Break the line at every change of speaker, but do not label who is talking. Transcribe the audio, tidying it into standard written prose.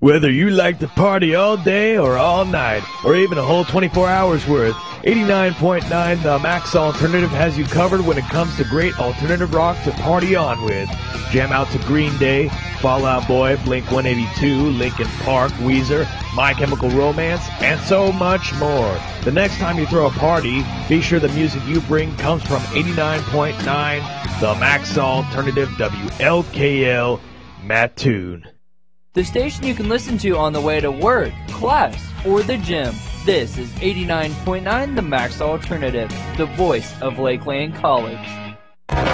Whether you like to party all day or all night, or even a whole 24 hours worth, 89.9 The Max Alternative has you covered when it comes to great alternative rock to party on with. Jam out to Green Day, Fall Out Boy, Blink-182, Linkin Park, Weezer, My Chemical Romance, and so much more. The next time you throw a party, be sure the music you bring comes from 89.9 The Max Alternative WLKL Mattoon.
The station you can listen to on the way to work, class, or the gym. This is 89.9 The Max Alternative, the voice of Lakeland College.